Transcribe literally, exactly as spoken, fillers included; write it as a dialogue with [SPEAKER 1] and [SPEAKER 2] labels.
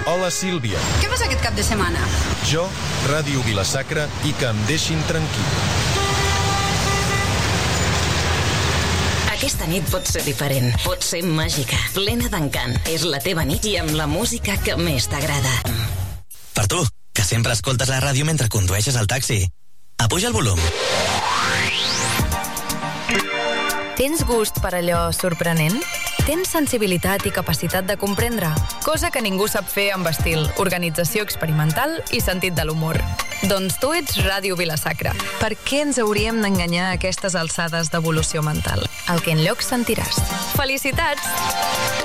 [SPEAKER 1] Hola, Sílvia.
[SPEAKER 2] Què fas aquest cap de setmana?
[SPEAKER 1] Jo, Ràdio Vila-sacra i que em deixin tranquil.
[SPEAKER 3] Aquesta nit pot ser diferent, pot ser màgica, plena d'encant. És la teva nit i amb la música que més t'agrada.
[SPEAKER 4] Per tu, que sempre escoltes la ràdio mentre condueixes el taxi. Apuja el volum.
[SPEAKER 5] Tens gust per allò sorprenent? Tens sensibilitat i capacitat de comprendre? Cosa que ningú sap fer amb estil, organització experimental i sentit de l'humor. Doncs tu ets Ràdio Vila-sacra. Per què ens hauríem d'enganyar a aquestes alçades d'evolució mental? El que enlloc sentiràs. Felicitats!